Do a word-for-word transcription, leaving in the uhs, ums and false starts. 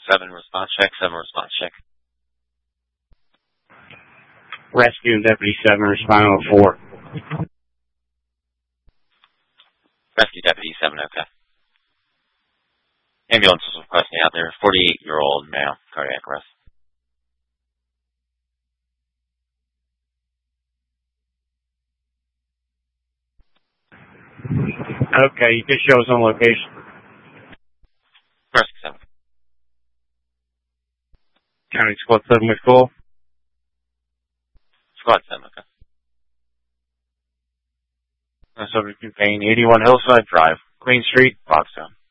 seven response check, seven response check. Rescue and Deputy seven responding with four. Rescue Deputy seven, okay. Ambulance was requesting out there, forty-eight-year-old male, cardiac arrest. Okay, you can show us on location. Rescue seven. County Squad seven with call. Squad seven, okay. Uh, subject to Payne, eighty-one Hillside Drive, Queen Street, Foxtown.